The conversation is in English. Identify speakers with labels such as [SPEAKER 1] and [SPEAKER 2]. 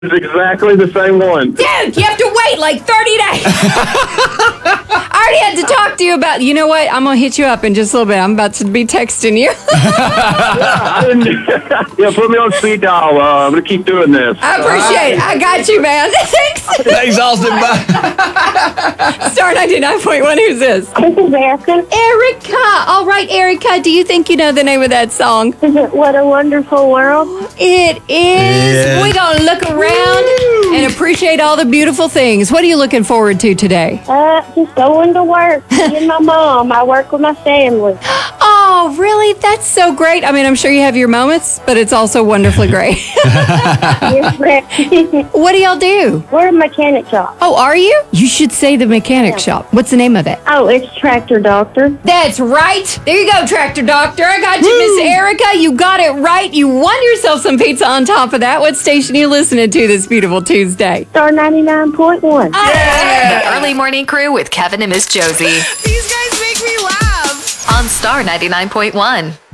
[SPEAKER 1] It's exactly the same one.
[SPEAKER 2] Dude, you have to wait like 30 days. I already had to talk to you about, you know what? I'm going to hit you up in just a little bit. I'm about to be texting you.
[SPEAKER 1] Yeah, put me on speed dial. I'm going to keep doing this.
[SPEAKER 2] I appreciate it. I got you, man. Thanks.
[SPEAKER 3] Thanks, Austin. Bye.
[SPEAKER 2] Star 99.1, who's this?
[SPEAKER 4] This is Erica.
[SPEAKER 2] Erica. All right, Erica, do you think you know the name of that song?
[SPEAKER 4] Is it What a Wonderful World?
[SPEAKER 2] It is.
[SPEAKER 3] Yeah.
[SPEAKER 2] We're going to look around and appreciate all the beautiful things. What are you looking forward to today?
[SPEAKER 4] Just going to work. Me and my mom. I work with my family.
[SPEAKER 2] Oh, really? That's so great. I mean, I'm sure you have your moments, but it's also wonderfully great.
[SPEAKER 4] Yes, ma'am.
[SPEAKER 2] What do y'all do?
[SPEAKER 4] We're a mechanic shop.
[SPEAKER 2] Oh, are you? You should say the mechanic shop. What's the name of it?
[SPEAKER 4] Oh, it's Tractor Doctor.
[SPEAKER 2] That's right. There you go, Tractor Doctor. I got you, Miss Erica. You got it right. You won yourself some pizza on top of that. What station are you listening to this beautiful Tuesday?
[SPEAKER 4] Star 99.1.
[SPEAKER 5] The Early Morning Crew with Kevin and Miss Josie
[SPEAKER 6] These guys make me laugh.
[SPEAKER 5] on Star 99.1.